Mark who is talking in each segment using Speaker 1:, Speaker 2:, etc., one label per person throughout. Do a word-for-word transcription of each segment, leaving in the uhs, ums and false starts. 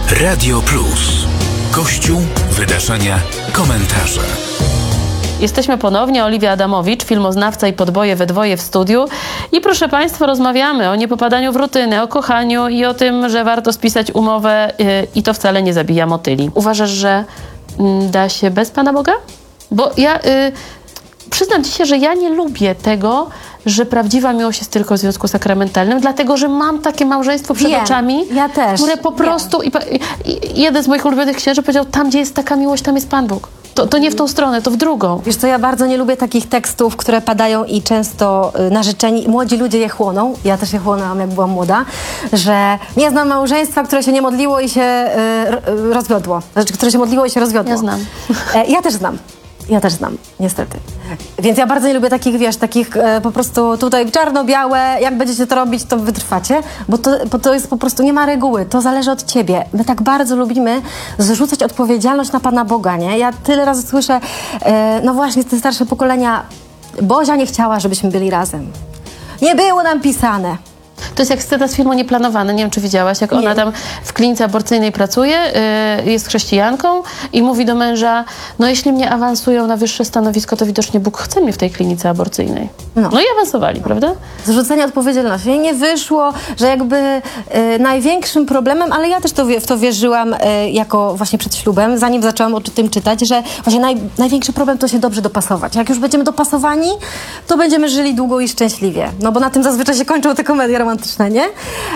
Speaker 1: Radio Plus. Kościół, wydarzenia, komentarze.
Speaker 2: Jesteśmy ponownie, Oliwia Adamowicz, filmoznawca i podboje we dwoje w studiu. I proszę Państwa, rozmawiamy o niepopadaniu w rutynę, o kochaniu i o tym, że warto spisać umowę yy, i to wcale nie zabija motyli. Uważasz, że yy, da się bez Pana Boga? Bo ja yy, przyznam Ci się, że ja nie lubię tego, że prawdziwa miłość jest tylko w związku sakramentalnym, dlatego, że mam takie małżeństwo przed
Speaker 3: Wiem,
Speaker 2: oczami,
Speaker 3: ja też,
Speaker 2: które po prostu... I, i, jeden z moich ulubionych księży powiedział, tam, gdzie jest taka miłość, tam jest Pan Bóg. To, to nie w tą stronę, to w drugą.
Speaker 3: Wiesz co, ja bardzo nie lubię takich tekstów, które padają i często y, narzeczeni, młodzi ludzie je chłoną, ja też je chłonęłam, jak byłam młoda, że nie znam małżeństwa, które się nie modliło i się y, y, rozwiodło. Znaczy, które się modliło i się rozwiodło.
Speaker 2: Ja znam.
Speaker 3: E, ja też znam. Ja też znam, niestety. Więc ja bardzo nie lubię takich, wiesz, takich e, po prostu tutaj czarno-białe, jak będziecie to robić, to wytrwacie, bo to, bo to jest po prostu, nie ma reguły, to zależy od ciebie. My tak bardzo lubimy zrzucać odpowiedzialność na Pana Boga, nie? Ja tyle razy słyszę, e, no właśnie, te starsze pokolenia, Bozia nie chciała, żebyśmy byli razem. Nie było nam pisane.
Speaker 2: To jest jak scena z filmu Nieplanowany, nie wiem, czy widziałaś, jak
Speaker 3: Nie.
Speaker 2: ona tam w klinice aborcyjnej pracuje, yy, jest chrześcijanką i mówi do męża, no jeśli mnie awansują na wyższe stanowisko, to widocznie Bóg chce mnie w tej klinice aborcyjnej. No, no i awansowali, prawda?
Speaker 3: Zrzucenie odpowiedzialności. Nie wyszło, że jakby e, największym problemem, ale ja też to, w to wierzyłam e, jako właśnie przed ślubem, zanim zaczęłam o tym czytać, że właśnie naj, największy problem to się dobrze dopasować. Jak już będziemy dopasowani, to będziemy żyli długo i szczęśliwie. No bo na tym zazwyczaj się kończą te komedie romantyczne, nie?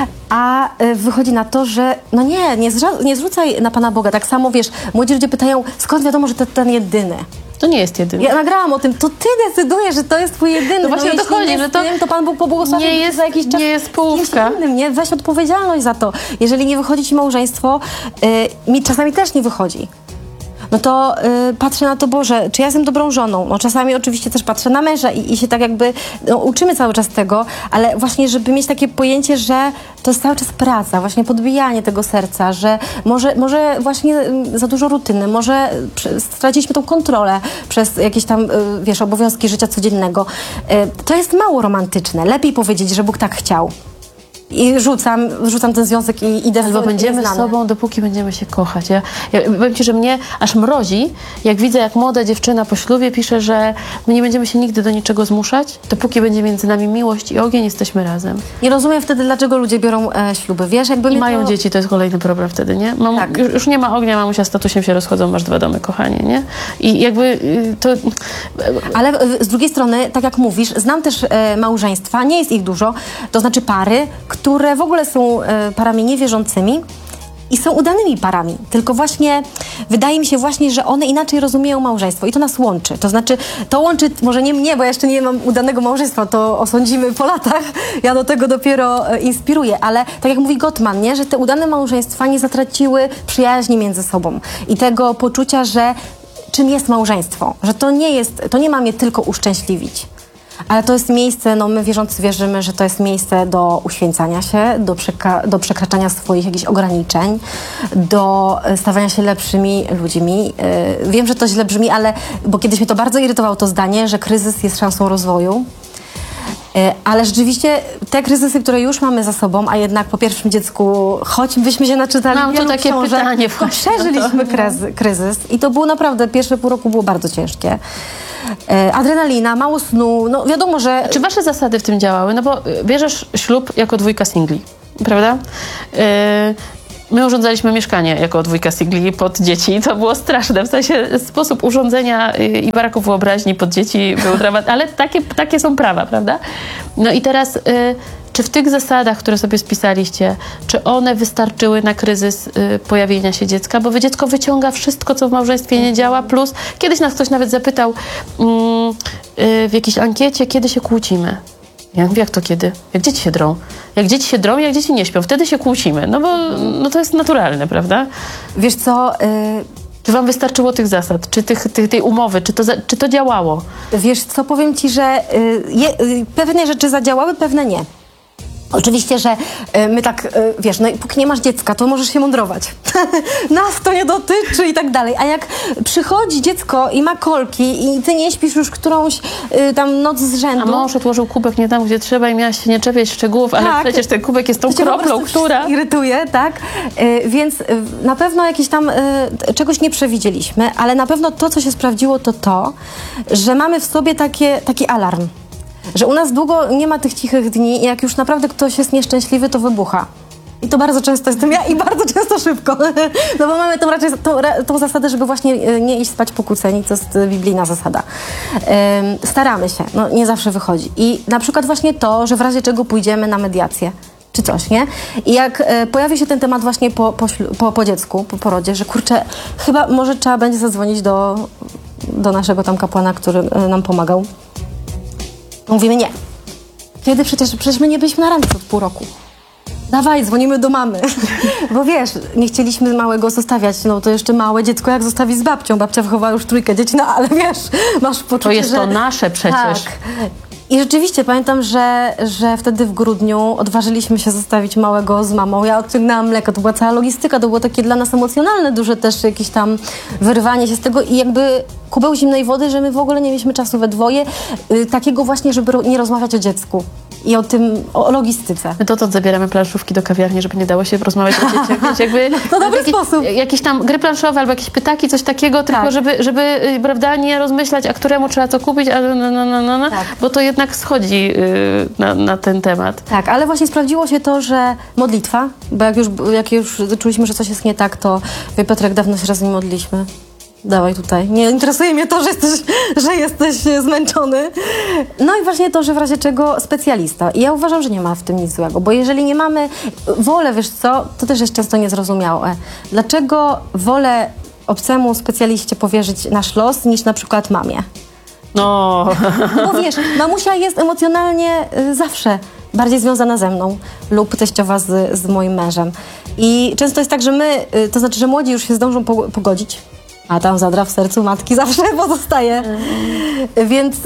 Speaker 3: A e, wychodzi na to, że no nie, nie, zrza- nie zrzucaj na Pana Boga. Tak samo, wiesz, młodzi ludzie pytają, skąd wiadomo, że to ten jedyny?
Speaker 2: To nie jest jedyny.
Speaker 3: Ja nagrałam o tym, to ty decydujesz, że to jest twój jedyny.
Speaker 2: No właśnie o to
Speaker 3: jeśli
Speaker 2: chodzi,
Speaker 3: nie
Speaker 2: że
Speaker 3: z
Speaker 2: to
Speaker 3: tym, to Pan Bóg pobłogosławi
Speaker 2: nie jest-
Speaker 3: za jakiś czas
Speaker 2: nie jest połówka.
Speaker 3: kimś innym, nie? Weź odpowiedzialność za to. Jeżeli nie wychodzi ci małżeństwo, y, mi czasami też nie wychodzi. No to y, patrzę na to, Boże, czy ja jestem dobrą żoną? No czasami oczywiście też patrzę na męża i, i się tak jakby no, uczymy cały czas tego, ale właśnie, żeby mieć takie pojęcie, że to jest cały czas praca, właśnie podbijanie tego serca, że może, może właśnie y, za dużo rutyny, może y, straciliśmy tą kontrolę przez jakieś tam, y, wiesz, obowiązki życia codziennego. Y, to jest mało romantyczne. Lepiej powiedzieć, że Bóg tak chciał. I rzucam, rzucam ten związek i idę w
Speaker 2: Albo będziemy z
Speaker 3: nieznane.
Speaker 2: sobą, dopóki będziemy się kochać. Ja, ja powiem Ci, że mnie aż mrozi, jak widzę, jak młoda dziewczyna po ślubie pisze, że my nie będziemy się nigdy do niczego zmuszać, dopóki będzie między nami miłość i ogień, jesteśmy razem.
Speaker 3: Nie rozumiem wtedy, dlaczego ludzie biorą e, śluby. Wiesz, jakby
Speaker 2: I
Speaker 3: mnie
Speaker 2: mają
Speaker 3: to...
Speaker 2: dzieci, to jest kolejny problem wtedy, nie? Mam,
Speaker 3: Tak.
Speaker 2: już, już nie ma ognia, mamusia z tatusiem się rozchodzą, masz dwa domy, kochanie, nie? I jakby y, to...
Speaker 3: Ale e, z drugiej strony, tak jak mówisz, znam też e, małżeństwa, nie jest ich dużo, to znaczy pary, które w ogóle są e, parami niewierzącymi i są udanymi parami. Tylko właśnie wydaje mi się właśnie, że one inaczej rozumieją małżeństwo i to nas łączy. To znaczy, to łączy, może nie mnie, bo ja jeszcze nie mam udanego małżeństwa, to osądzimy po latach. Ja do tego dopiero e, inspiruję, ale tak jak mówi Gottman, nie, że te udane małżeństwa nie zatraciły przyjaźni między sobą i tego poczucia, że czym jest małżeństwo, że to nie jest, to nie ma mnie tylko uszczęśliwić. Ale to jest miejsce, no my wierzący wierzymy, że to jest miejsce do uświęcania się, do, przeka- do przekraczania swoich jakichś ograniczeń, do stawania się lepszymi ludźmi. Yy, wiem, że to źle brzmi, ale bo kiedyś mnie to bardzo irytowało to zdanie, że kryzys jest szansą rozwoju. Yy, ale rzeczywiście te kryzysy, które już mamy za sobą, a jednak po pierwszym dziecku, choć byśmy się naczytali
Speaker 2: Mam tu
Speaker 3: wielu
Speaker 2: takie
Speaker 3: książek,
Speaker 2: pytanie
Speaker 3: to
Speaker 2: właśnie o to.
Speaker 3: przeżyliśmy kryzys, kryzys i to było naprawdę, pierwsze pół roku było bardzo ciężkie. E, adrenalina, mało snu, no wiadomo, że...
Speaker 2: Czy wasze zasady w tym działały? No bo y, bierzesz ślub jako dwójka singli, prawda? Yy, my urządzaliśmy mieszkanie jako dwójka singli pod dzieci. To było straszne. W sensie sposób urządzenia y, i baraku wyobraźni pod dzieci był dramatyczny. Ale takie, takie są prawa, prawda? No i teraz... Y, Czy w tych zasadach, które sobie spisaliście, czy one wystarczyły na kryzys y, pojawienia się dziecka? Bo wy dziecko wyciąga wszystko, co w małżeństwie nie działa, plus kiedyś nas ktoś nawet zapytał mm, y, w jakiejś ankiecie, kiedy się kłócimy. Ja mówię, jak to kiedy? Jak dzieci się drą. Jak dzieci się drą, jak dzieci nie śpią, wtedy się kłócimy. No bo no to jest naturalne, prawda?
Speaker 3: Wiesz co... Y-
Speaker 2: Czy wam wystarczyło tych zasad, czy tych, tych, tej umowy, czy to, za, czy to działało?
Speaker 3: Wiesz co, powiem ci, że y, je, y, pewne rzeczy zadziałały, pewne nie. Oczywiście, że y, my tak, y, wiesz, no i póki nie masz dziecka, to możesz się mądrować. Nas to nie dotyczy i tak dalej. A jak przychodzi dziecko i ma kolki i ty nie śpisz już którąś y, tam noc z rzędu...
Speaker 2: A mąż odłożył kubek nie tam, gdzie trzeba i miałaś się nie czepiać szczegółów, ale
Speaker 3: tak,
Speaker 2: przecież ten kubek jest tą
Speaker 3: to cię po
Speaker 2: kroplą,
Speaker 3: prostu
Speaker 2: która...
Speaker 3: irytuje, tak? Y, więc y, na pewno jakieś tam y, czegoś nie przewidzieliśmy, ale na pewno to, co się sprawdziło, to to, że mamy w sobie takie, taki alarm. Że u nas długo nie ma tych cichych dni i jak już naprawdę ktoś jest nieszczęśliwy, to wybucha. I to bardzo często jestem ja i bardzo często szybko. No bo mamy tą raczej tą, tą zasadę, żeby właśnie nie iść spać pokłóceni, to jest biblijna zasada. Ym, staramy się, no nie zawsze wychodzi. I na przykład właśnie to, że w razie czego pójdziemy na mediację, czy coś, nie? I jak e, pojawi się ten temat właśnie po, po, po, po dziecku, po porodzie, że kurczę, chyba może trzeba będzie zadzwonić do, do naszego tam kapłana, który e, nam pomagał. To mówimy nie. Kiedy przecież, przecież my nie byliśmy na randce od pół roku. Dawaj, dzwonimy do mamy. Bo wiesz, nie chcieliśmy małego zostawiać, no to jeszcze małe dziecko jak zostawi z babcią. Babcia wychowała już trójkę dzieci, no ale wiesz, masz poczucie,
Speaker 2: To jest
Speaker 3: że...
Speaker 2: to nasze przecież.
Speaker 3: Tak. I rzeczywiście pamiętam, że, że wtedy w grudniu odważyliśmy się zostawić małego z mamą. Ja odciągnęłam mleko, to była cała logistyka, to było takie dla nas emocjonalne, duże też jakieś tam wyrwanie się z tego i jakby kubeł zimnej wody, że my w ogóle nie mieliśmy czasu we dwoje, y, takiego właśnie, żeby ro- nie rozmawiać o dziecku i o tym, o, o logistyce.
Speaker 2: My dotąd zabieramy planszówki do kawiarni, żeby nie dało się porozmawiać o dzieciach. Wiesz, jakby,
Speaker 3: To dobry
Speaker 2: jakieś,
Speaker 3: sposób.
Speaker 2: Jakieś tam gry planszowe albo jakieś pytaki, coś takiego, tylko
Speaker 3: Tak.
Speaker 2: żeby, żeby y, prawda, nie rozmyślać, a któremu trzeba to kupić, a no, no, no, no, no,
Speaker 3: Tak.
Speaker 2: bo to jednak schodzi y, na, na ten temat.
Speaker 3: Tak, ale właśnie sprawdziło się to, że modlitwa, bo jak już, jak już czuliśmy, że coś jest nie tak, to wie Piotrek, dawno się razem nie modliliśmy. Dawaj tutaj. Nie interesuje mnie to, że jesteś, że jesteś zmęczony. No i właśnie to, że w razie czego specjalista. I ja uważam, że nie ma w tym nic złego, bo jeżeli nie mamy wolę, wiesz co, to też jest często niezrozumiałe. Dlaczego wolę obcemu specjaliście powierzyć nasz los niż na przykład mamie?
Speaker 2: No,
Speaker 3: No bo wiesz, mamusia jest emocjonalnie y, zawsze bardziej związana ze mną lub teściowa z, z moim mężem. I często jest tak, że my, y, to znaczy, że młodzi już się zdążą po, pogodzić, a tam zadra w sercu matki zawsze pozostaje. Mm. Więc, y,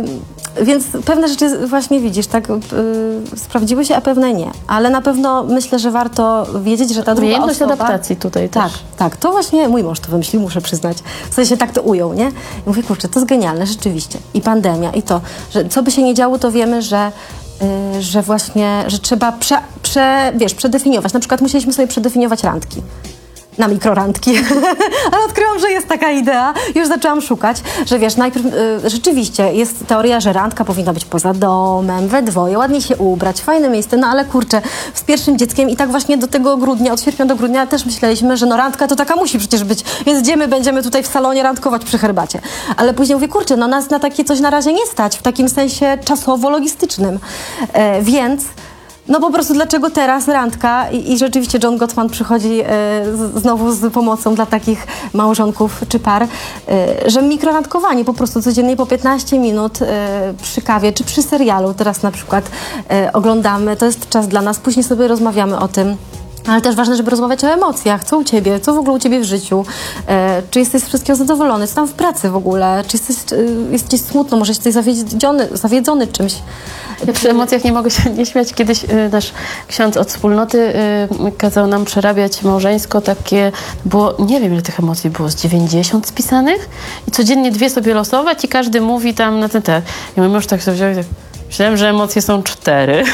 Speaker 3: więc pewne rzeczy właśnie widzisz, tak y, sprawdziły się, a pewne nie. Ale na pewno myślę, że warto wiedzieć, że ta druga
Speaker 2: umiejętność
Speaker 3: osoba...
Speaker 2: adaptacji tutaj
Speaker 3: Tak,
Speaker 2: też.
Speaker 3: tak. To właśnie mój mąż to wymyślił, muszę przyznać. W sensie tak to ujął, nie? I mówię, kurczę, to jest genialne, rzeczywiście. I pandemia, i to, że co by się nie działo, to wiemy, że Yy, że właśnie, że trzeba prze, prze, wiesz, przedefiniować. Na przykład musieliśmy sobie przedefiniować randki. Na mikrorandki. Ale odkryłam, że jest taka idea. Już zaczęłam szukać, że wiesz, najpierw y, rzeczywiście jest teoria, że randka powinna być poza domem, we dwoje, ładnie się ubrać, fajne miejsce, no ale kurczę, z pierwszym dzieckiem i tak właśnie do tego grudnia, od sierpnia do grudnia też myśleliśmy, że no randka to taka musi przecież być, więc gdzie my będziemy tutaj w salonie randkować przy herbacie. Ale później mówię, kurczę, no nas na takie coś na razie nie stać, w takim sensie czasowo-logistycznym. E, więc no po prostu dlaczego teraz randka i, i rzeczywiście John Gottman przychodzi e, z, znowu z pomocą dla takich małżonków czy par, e, że mikrorandkowanie po prostu codziennie po piętnaście minut e, przy kawie czy przy serialu teraz na przykład e, oglądamy, to jest czas dla nas, później sobie rozmawiamy o tym. Ale też ważne, żeby rozmawiać o emocjach. Co u ciebie? Co w ogóle u ciebie w życiu? E, czy jesteś z wszystkiego zadowolony? Co tam w pracy w ogóle? Czy jesteś, czy jest ci smutno? Może jesteś zawiedziony, zawiedzony czymś?
Speaker 2: ja przy emocjach nie mogę się nie śmiać. Kiedyś y, nasz ksiądz od wspólnoty y, kazał nam przerabiać małżeńsko takie, było, nie wiem ile tych emocji było, z dziewięćdziesiąt spisanych i codziennie dwie sobie losować i każdy mówi tam na ten temat. I mój mąż tak sobie wziął i tak, myślałem, że emocje są cztery,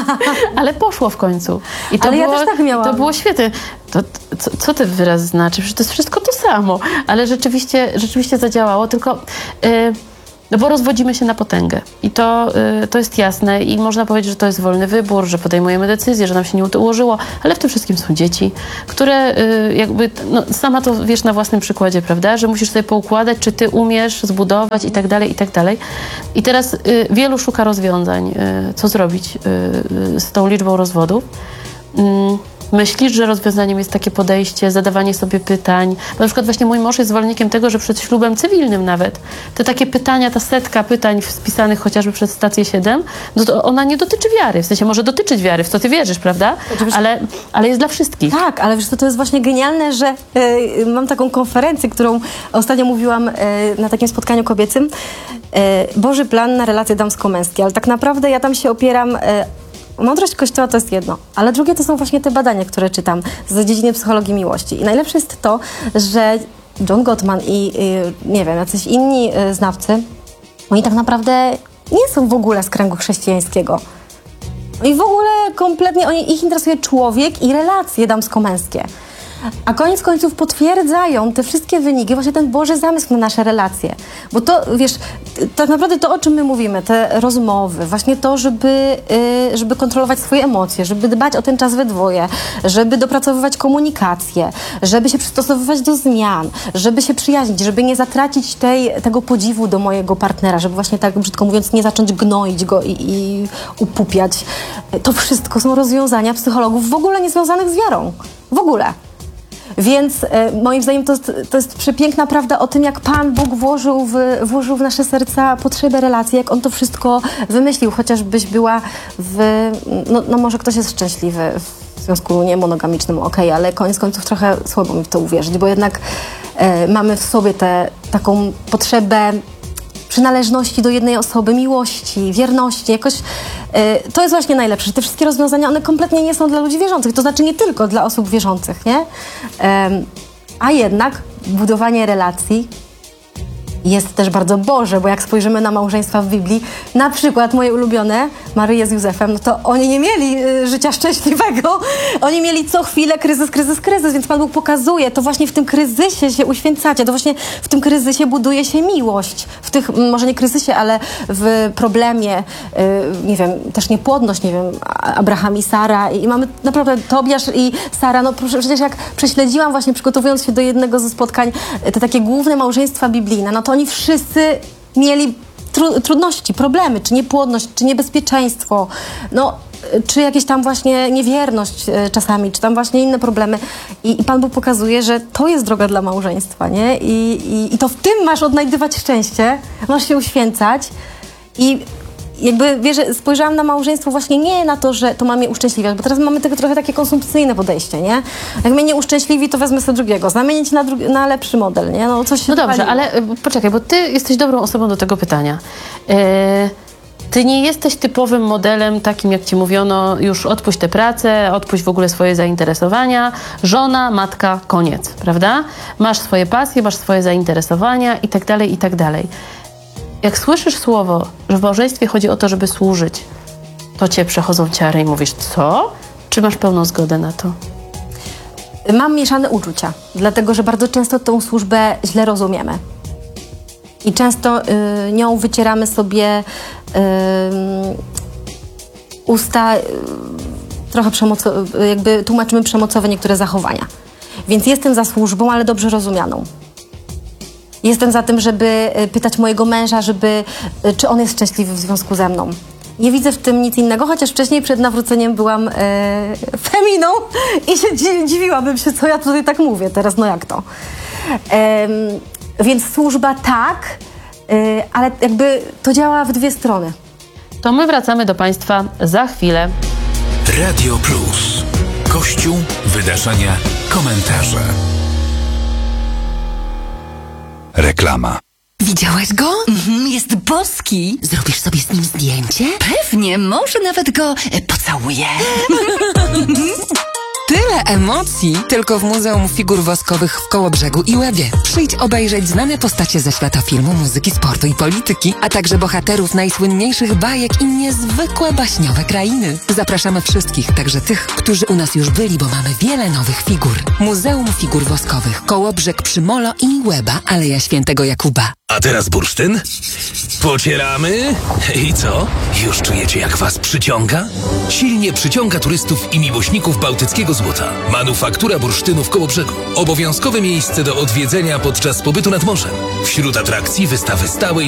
Speaker 2: ale poszło w końcu. I to
Speaker 3: Ale ja
Speaker 2: było,
Speaker 3: też tak miałam.
Speaker 2: To było świetne. To, co, co ten wyraz znaczy? Przecież to jest wszystko to samo. Ale rzeczywiście, rzeczywiście zadziałało, tylko... Yy, No bo rozwodzimy się na potęgę i to, y, to jest jasne i można powiedzieć, że to jest wolny wybór, że podejmujemy decyzję, że nam się nie ułożyło, ale w tym wszystkim są dzieci, które y, jakby, no sama to wiesz na własnym przykładzie, prawda, że musisz sobie poukładać, czy ty umiesz zbudować i tak dalej, i tak dalej. I teraz y, wielu szuka rozwiązań, y, co zrobić y, y, z tą liczbą rozwodów. Y, Myślisz, że rozwiązaniem jest takie podejście, zadawanie sobie pytań? Bo na przykład właśnie mój mąż jest zwolennikiem tego, że przed ślubem cywilnym nawet te takie pytania, ta setka pytań spisanych chociażby przez stację siedem, no to ona nie dotyczy wiary. W sensie może dotyczyć wiary, w co ty wierzysz, prawda? Ale, ale jest dla wszystkich.
Speaker 3: Tak, ale wiesz co, to jest właśnie genialne, że e, mam taką konferencję, którą ostatnio mówiłam e, na takim spotkaniu kobiecym. E, Boży plan na relacje damsko-męskie, ale tak naprawdę ja tam się opieram... E, mądrość Kościoła to jest jedno, ale drugie to są właśnie te badania, które czytam z dziedziny psychologii miłości. I najlepsze jest to, że John Gottman i, i nie wiem, jacyś inni y, znawcy, oni tak naprawdę nie są w ogóle z kręgu chrześcijańskiego. I w ogóle kompletnie oni, ich interesuje człowiek i relacje damsko-męskie. A koniec końców potwierdzają te wszystkie wyniki, właśnie ten Boży zamysł na nasze relacje. Bo to, wiesz, tak naprawdę to, o czym my mówimy, te rozmowy, właśnie to, żeby, yy, żeby kontrolować swoje emocje, żeby dbać o ten czas we dwoje, żeby dopracowywać komunikację, żeby się przystosowywać do zmian, żeby się przyjaźnić, żeby nie zatracić tej, tego podziwu do mojego partnera, żeby właśnie tak brzydko mówiąc nie zacząć gnoić go i, i upupiać. To wszystko są rozwiązania psychologów w ogóle niezwiązanych z wiarą. W ogóle. Więc e, moim zdaniem to jest, to jest przepiękna prawda o tym, jak Pan Bóg włożył w, włożył w nasze serca potrzebę relacji, jak On to wszystko wymyślił, chociażbyś była w... No, no może ktoś jest szczęśliwy w związku niemonogamicznym, okej, okay, ale koniec końców trochę słabo mi w to uwierzyć, bo jednak e, mamy w sobie tę taką potrzebę przynależności do jednej osoby, miłości, wierności, jakoś yy, to jest właśnie najlepsze, że te wszystkie rozwiązania, one kompletnie nie są dla ludzi wierzących, to znaczy nie tylko dla osób wierzących, nie? Yy, a jednak budowanie relacji jest też bardzo Boże, bo jak spojrzymy na małżeństwa w Biblii, na przykład moje ulubione, Maryja z Józefem, no to oni nie mieli y, życia szczęśliwego, oni mieli co chwilę kryzys, kryzys, kryzys, więc Pan Bóg pokazuje, to właśnie w tym kryzysie się uświęcacie, to właśnie w tym kryzysie buduje się miłość, w tych, może nie kryzysie, ale w problemie, y, nie wiem, też niepłodność, nie wiem, Abraham i Sara i, i mamy naprawdę Tobiasz i Sara, no przecież jak prześledziłam właśnie, przygotowując się do jednego ze spotkań, te takie główne małżeństwa biblijne, no to oni wszyscy mieli tru- trudności, problemy, czy niepłodność, czy niebezpieczeństwo, no, czy jakieś tam właśnie niewierność e, czasami, czy tam właśnie inne problemy. I, I Pan Bóg pokazuje, że to jest droga dla małżeństwa, nie? I, i, i to w tym masz odnajdywać szczęście, masz się uświęcać i jakby, wiesz, spojrzałam na małżeństwo właśnie nie na to, że to ma mnie uszczęśliwiać, bo teraz mamy tego trochę takie konsumpcyjne podejście, nie? Jak mnie nie uszczęśliwi, to wezmę sobie drugiego, zamienić na, dru- na lepszy model, nie? No, coś się
Speaker 2: No dobrze,
Speaker 3: pali.
Speaker 2: ale y, poczekaj, bo ty jesteś dobrą osobą do tego pytania. Yy, ty nie jesteś typowym modelem takim, jak ci mówiono, już odpuść tę pracę, odpuść w ogóle swoje zainteresowania, żona, matka, koniec, prawda? Masz swoje pasje, masz swoje zainteresowania i tak dalej, i tak dalej. Jak słyszysz słowo, że w małżeństwie chodzi o to, żeby służyć, to cię przechodzą ciary i mówisz, co? Czy masz pełną zgodę na to?
Speaker 3: Mam mieszane uczucia, dlatego że bardzo często tą służbę źle rozumiemy. I często y, nią wycieramy sobie y, usta, y, trochę przemoco- jakby tłumaczymy przemocowe niektóre zachowania. Więc jestem za służbą, ale dobrze rozumianą. Jestem za tym, żeby pytać mojego męża, żeby, czy on jest szczęśliwy w związku ze mną. Nie widzę w tym nic innego, chociaż wcześniej przed nawróceniem byłam e, feminą i się dzi- dziwiłabym się, co ja tutaj tak mówię teraz, no jak to. E, więc służba tak, e, ale jakby to działa w dwie strony.
Speaker 2: To my wracamy do Państwa za chwilę.
Speaker 1: Radio Plus. Kościół, wydarzenia, komentarze. Reklama.
Speaker 4: Widziałaś go? Mhm, jest boski. Zrobisz sobie z nim zdjęcie? Pewnie, może nawet go e, pocałuję.
Speaker 5: Tyle emocji tylko w Muzeum Figur Woskowych w Kołobrzegu i Łebie. Przyjdź obejrzeć znane postacie ze świata filmu, muzyki, sportu i polityki, a także bohaterów najsłynniejszych bajek i niezwykłe baśniowe krainy. Zapraszamy wszystkich, także tych, którzy u nas już byli, bo mamy wiele nowych figur. Muzeum Figur Woskowych, Kołobrzeg przy Molo i Łeba, Aleja Świętego Jakuba.
Speaker 6: A teraz bursztyn. Pocieramy. I co? Już czujecie, jak was przyciąga? Silnie przyciąga turystów i miłośników bałtyckiego złota. Manufaktura bursztynu w Kołobrzegu. Obowiązkowe miejsce do odwiedzenia podczas pobytu nad morzem. Wśród atrakcji wystawy stałej